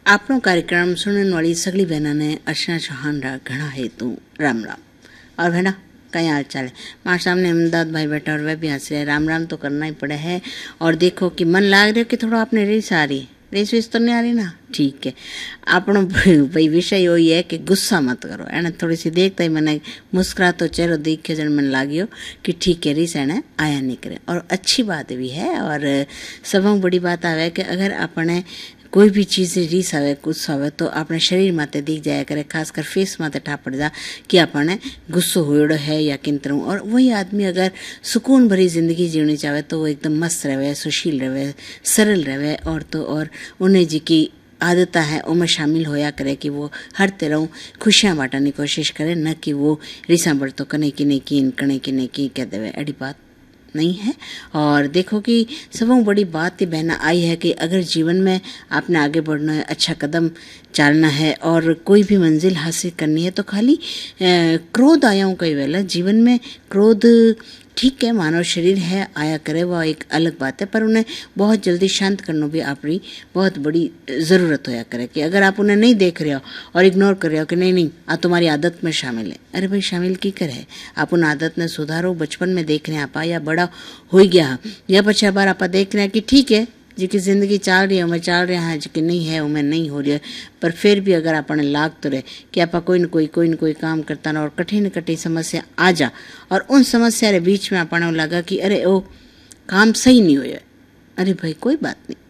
आपनो कार्यक्रम सुनने वाली सगली बहना ने अर्चना चौहान रा घना है तू राम राम। और बहना कहीं हाल चाल है? मार सामने अहमदाबाद भाई बैठा और वह भी हंस रहे। राम राम तो करना ही पड़े है। और देखो कि मन लाग रहा है कि थोड़ा आपने रेस आ रही है, रेस वेस तो नहीं आ रही ना, ठीक है। आपनो भाई विषय वही है कि गुस्सा मत करो है ना। थोड़ी सी देखता ही मैंने मुस्कुरा तो चेहरा देख के जन मन लागियो कि ठीक है रेस है ना आया नहीं करे। और अच्छी बात भी है। और सब बड़ी बात आवे कि अगर अपने कोई भी चीज रीस आवे गुस्सा आवे तो अपने शरीर माते दिख जाया करे, खासकर फेस माते ठा पड़ जा कि अपने गुस्सो होड़ो है या किन तरह। और वही आदमी अगर सुकून भरी जिंदगी जीनी चाहे तो वो एकदम मस्त रहे, सुशील रहे, सरल रहे। और तो और उन्हें जी की आदत है उनमें शामिल होया करे कि वो हर तरह खुशियां बांटने की कोशिश करे, न कि वो रिसा बढ़ तो कने की नहीं की कने की नहीं की कह देवे, एडी बात नहीं है। और देखो कि सबों बड़ी बात ये बहना आई है कि अगर जीवन में आपने आगे बढ़ना है, अच्छा कदम चालना है और कोई भी मंजिल हासिल करनी है तो खाली क्रोध आया कई वेला जीवन में क्रोध ठीक है, मानव शरीर है आया करे वह एक अलग बात है, पर उन्हें बहुत जल्दी शांत करना भी आपकी बहुत बड़ी ज़रूरत होया करे। कि अगर आप उन्हें नहीं देख रहे हो और इग्नोर कर रहे हो कि नहीं आ तुम्हारी आदत में शामिल है, अरे भाई शामिल की करे, आप उन आदत ने सुधारो। बचपन में देख रहे आप या बड़ा हो गया या पछा बार आप देख रहे हैं कि ठीक है जिनकी जिंदगी चल रही है मैं चल रहा है, जिनकी नहीं है उमें नहीं हो रही है, पर फिर भी अगर अपने लाग तो रहे कि आप कोई न कोई काम करता ना और कठिन कठिन समस्या आ जा और उन समस्या के बीच में अपने लगा कि अरे वो काम सही नहीं हुआ, अरे भाई कोई बात नहीं,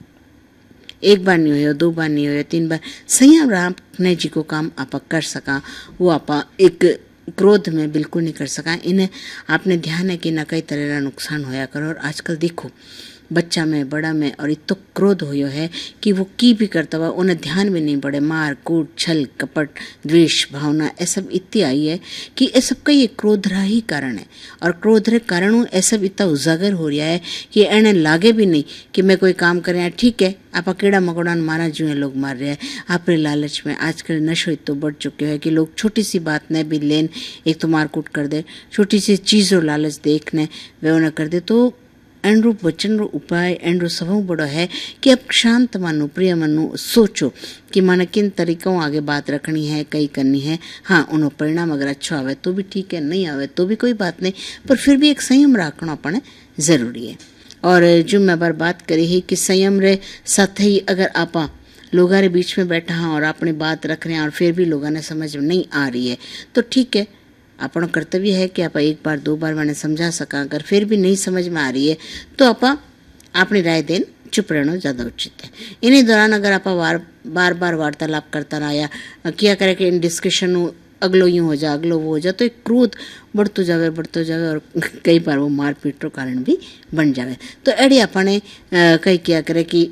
एक बार नहीं हो, दो बार नहीं हो, तीन बार सही अपने जी को काम आप कर सका, वो आप एक क्रोध में बिल्कुल नहीं कर सका। इन्हें आपने ध्यान है कि न कई तरह का नुकसान होया करो। और आजकल देखो बच्चा में बड़ा में और इतो क्रोध होयो है कि वो की भी करता हुआ उन्हें ध्यान भी नहीं पड़े, मार कूट छल कपट द्वेष भावना ये सब इतनी आई है कि ये सब का ये क्रोध रहा ही कारण है। और क्रोध रे कारण ये सब इतना उजागर हो रहा है कि एने लागे भी नहीं कि मैं कोई काम करे, ठीक है आप कीड़ा मकोड़ा मारा जो है लोग मार रहे हैं आपरे लालच में। आजकल नशो इतना बढ़ चुके हैं कि लोग छोटी सी बात ने भी लेन एक तो मारकूट कर दे, छोटी सी चीज़ और लालच देखने वे उन्हें कर दे। तो एंड्रो बचन रो उपाय एंड्रो सबों बड़ो है कि अब शांत मानो प्रिय मनो सोचो कि माने किन तरीकों आगे बात रखनी है, कई करनी है। हाँ उन्हों परिणाम अगर अच्छा आवे तो भी ठीक है, नहीं आवे तो भी कोई बात नहीं, पर फिर भी एक संयम रखना अपने जरूरी है। और जो मैं बार बात करी है कि संयम रे साथ ही अगर आपा लोगों के बीच में बैठा हाँ और अपनी बात रख रहे हैं और फिर भी लोगों ने समझ नहीं आ रही है तो ठीक है, अपना कर्तव्य है कि आप एक बार दो बार मैंने समझा सका। अगर फिर भी नहीं समझ में आ रही है तो आप अपनी राय देन चुप रहना ज़्यादा उचित है। इन्हीं दौरान अगर आप बार बार वार्तालाप करता रहा या किया करे कि इन डिस्कशन अगलो यूँ हो जा अगलो वो हो जा तो एक क्रोध बढ़तो जावे और कई बार वो मारपीट का कारण भी बन जावे। तो एड़ी अपने कई किया करे कि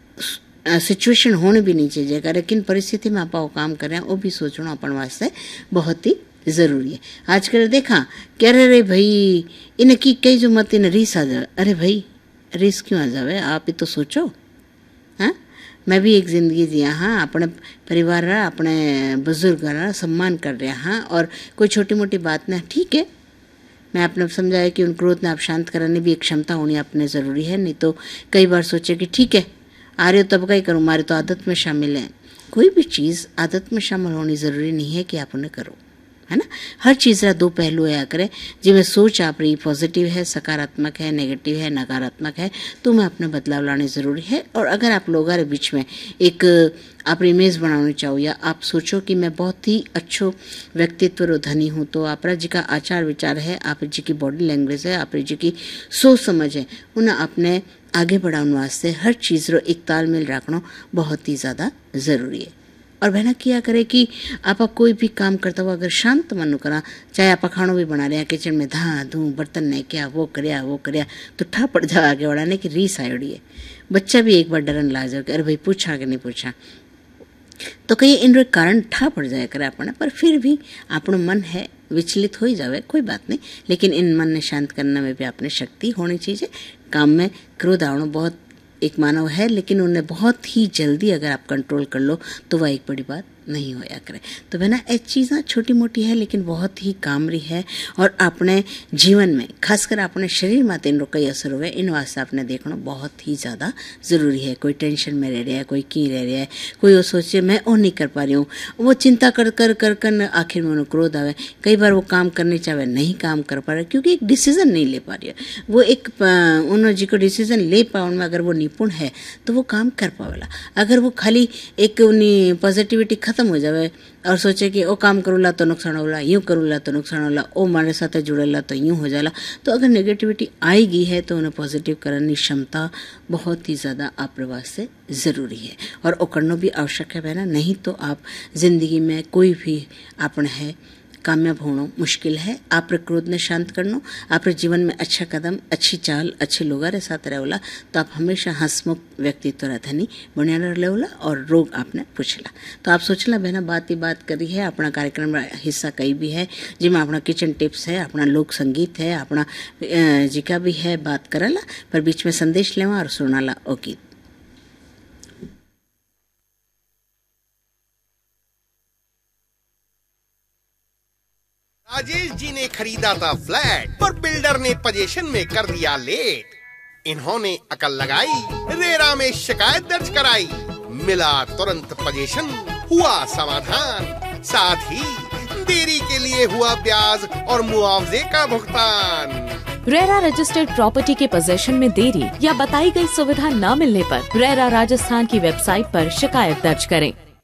सिचुएशन होने भी नहीं चाहिए करे किन परिस्थिति में आप वो काम कर रहे हैं वो भी सोचना अपन वास्ते बहुत ही जरूरी है। आजकल देखा कह रहे भाई इन्हें की कई जो मत इन्हें रीस आ जाए, अरे भाई रीस क्यों आ जावे, आप ही तो सोचो। हाँ मैं भी एक जिंदगी जिया हाँ, अपने परिवार रहा अपने बुजुर्ग रहा सम्मान कर रहा हाँ, और कोई छोटी मोटी बात ना ठीक है मैं आपने समझाया कि उन क्रोध ने आप शांत कराने भी एक क्षमता होनी अपने ज़रूरी है। नहीं तो कई बार सोचे कि ठीक है आ रहे हो तब क्या करूँ, हमारे तो आदत में शामिल है। कोई भी चीज़ आदत में शामिल होनी ज़रूरी नहीं है कि आप उन्हें करो, है ना। हर चीज़ का दो पहलू आया करे, जिसमें सोच आप रही पॉजिटिव है, सकारात्मक है, नेगेटिव है, नकारात्मक है, तो मैं अपने बदलाव लाने ज़रूरी है। और अगर आप लोगों के बीच में एक आप इमेज बनाना चाहो या आप सोचो कि मैं बहुत ही अच्छो व्यक्तित्व धनी हूँ तो आप जी का आचार विचार है, आप जी की बॉडी लैंग्वेज है, आप जी की सोच समझ है, उन्हें अपने आगे बढ़ाने वास्ते हर चीज़ रो एक तालमेल रखना बहुत ही ज़्यादा ज़रूरी है। और बहना किया करे कि आप कोई भी काम करता हुआ अगर शांत मन करा, चाहे आप खाना भी बना रहे हैं किचन में धा धूँ बर्तन नहीं क्या वो करया तो ठा पड़ जाओ आगे बढ़ाने की रीस आयोड़ी है। बच्चा भी एक बार डरन ला जाओ कि अरे भाई पूछा कि नहीं पूछा तो कई इन कारण ठा पड़ जाए करे अपने, पर फिर भी अपना मन है विचलित हो ही जावे कोई बात नहीं, लेकिन इन मन ने शांत करने में भी अपने शक्ति होनी चाहिए। काम में क्रोध आवना बहुत एक मानव है, लेकिन उन्हें बहुत ही जल्दी अगर आप कंट्रोल कर लो तो वह एक बड़ी बात नहीं होया करे। तो बहना ये चीज़ छोटी मोटी है लेकिन बहुत ही कामरी है और अपने जीवन में खासकर अपने शरीर में इन कई असर हुए इन वास्ते आपने देखना बहुत ही ज़्यादा ज़रूरी है। कोई टेंशन में रह रहा है, कोई की रह रहा है, कोई वो सोचे मैं और नहीं कर पा रही हूँ, वो चिंता कर कर कर कर आखिर में उन्हें क्रोध आवे। कई बार वो काम करने चाहे नहीं काम कर पा रहे क्योंकि एक डिसीजन नहीं ले पा रही है। वो एक उन्होंने जी को डिसीजन ले पाने में अगर वो निपुण है तो वो काम कर पावेला। अगर वो खाली एक उन्हीं पॉजिटिविटी खत्म हो जाए और सोचे कि वो काम करूला तो नुकसान होला, यूँ करूला तो नुकसान होला, वो हमारे साथ जुड़ेला तो यूँ हो जाला, तो अगर नेगेटिविटी आएगी है तो उन्हें पॉजिटिव करने की क्षमता बहुत ही ज़्यादा आप वास्ते ज़रूरी है और वो करना भी आवश्यक है बहना। नहीं तो आप जिंदगी में कोई भी आपने है कामयाब होना मुश्किल है। आप क्रोध ने शांत करना, आप जीवन में अच्छा कदम, अच्छी चाल, अच्छे लोगों के साथ रहेला तो आप हमेशा हंसमुख व्यक्तित्व रहता नहीं बढ़िया रहेला और रोग आपने पूछला। तो आप सोचला बहना बात ही बात करी है। अपना कार्यक्रम में हिस्सा कई भी है जिसमें अपना किचन टिप्स है, अपना लोक संगीत है, अपना जिका भी है बात करला पर बीच में संदेश लेवा और सुनाला ओ गीत। राजेश जी ने खरीदा था फ्लैट पर बिल्डर ने पोजीशन में कर दिया लेट। इन्होंने अकल लगाई, रेरा में शिकायत दर्ज कराई, मिला तुरंत पोजीशन, हुआ समाधान, साथ ही देरी के लिए हुआ ब्याज और मुआवजे का भुगतान। रेरा रजिस्टर्ड प्रॉपर्टी के पोजीशन में देरी या बताई गई सुविधा न मिलने पर रेरा राजस्थान की वेबसाइट पर शिकायत दर्ज करें।